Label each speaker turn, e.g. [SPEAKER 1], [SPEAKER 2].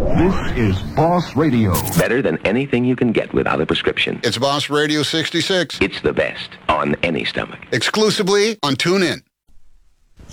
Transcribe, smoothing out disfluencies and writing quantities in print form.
[SPEAKER 1] This is Boss Radio.
[SPEAKER 2] Better than anything you can get without a prescription.
[SPEAKER 3] It's Boss Radio 66.
[SPEAKER 2] It's the best on any stomach.
[SPEAKER 3] Exclusively on TuneIn.